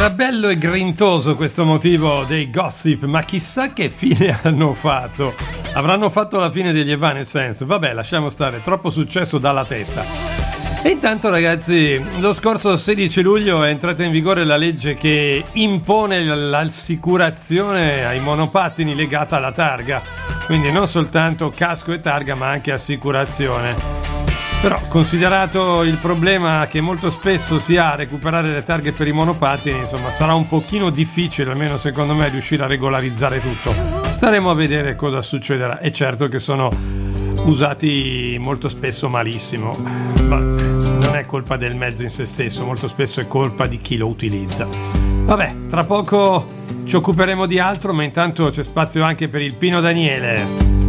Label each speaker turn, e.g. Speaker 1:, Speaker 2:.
Speaker 1: Era bello e grintoso questo motivo dei Gossip, ma chissà che fine hanno fatto. Avranno fatto la fine degli Evanescence. Vabbè, lasciamo stare, troppo successo dalla testa. E intanto, ragazzi, lo scorso 16 luglio è entrata in vigore la legge che impone l'assicurazione ai monopattini legata alla targa. Quindi non soltanto casco e targa, ma anche assicurazione. Però, considerato il problema che molto spesso si ha a recuperare le targhe per i monopattini, insomma, sarà un pochino difficile, almeno secondo me, riuscire a regolarizzare tutto. Staremo a vedere cosa succederà. È certo che sono usati molto spesso malissimo, ma non è colpa del mezzo in se stesso, molto spesso è colpa di chi lo utilizza. Vabbè, tra poco ci occuperemo di altro, ma intanto c'è spazio anche per il Pino Daniele.